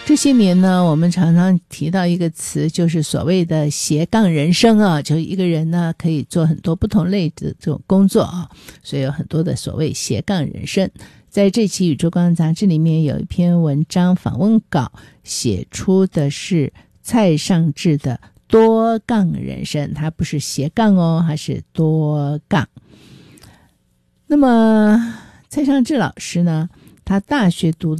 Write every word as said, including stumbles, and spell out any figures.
这些年呢，我们常常提到一个词，就是所谓的斜杠人生啊，就一个人呢可以做很多不同类的这种工作啊，所以有很多的所谓斜杠人生。在这期《宇宙光杂志》里面有一篇文章访问稿，写出的是蔡尚志的多杠人生，他不是斜杠哦，他是多杠。那么蔡尚志老师呢，他大学读的